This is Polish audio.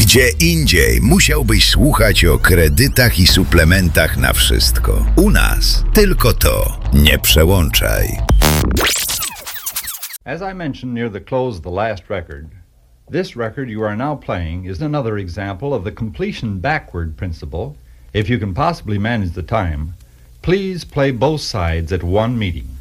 Gdzie indziej musiałbyś słuchać o kredytach i suplementach na wszystko. U nas tylko to. Nie przełączaj. As I mentioned near the close of the last record, this record you are now playing is another example of the completion backward principle. If you can possibly manage the time, please play both sides at one meeting.